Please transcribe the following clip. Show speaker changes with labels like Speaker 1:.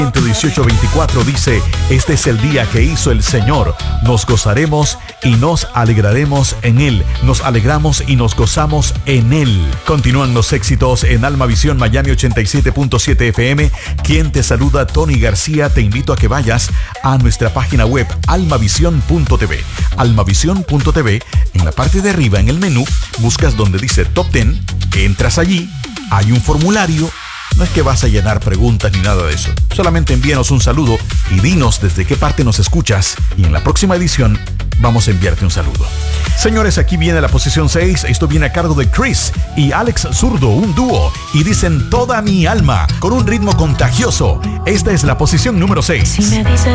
Speaker 1: 18:24 dice: este es el día que hizo el Señor, nos gozaremos y nos alegraremos en él, nos alegramos y nos gozamos en él. Continúan los éxitos en Alma Visión Miami 87.7 FM. Quien te saluda, Tony García. Te invito a que vayas a nuestra página web almavision.tv. almavision.tv. En la parte de arriba, en el menú, buscas donde dice Top 10, entras allí, hay un formulario. No es que vas a llenar preguntas ni nada de eso. Solamente envíanos un saludo y dinos desde qué parte nos escuchas, y en la próxima edición vamos a enviarte un saludo. Señores, aquí viene la posición 6. Esto viene a cargo de Chris y Alex Zurdo, un dúo, y dicen Toda mi alma, con un ritmo contagioso. Esta es la posición número 6.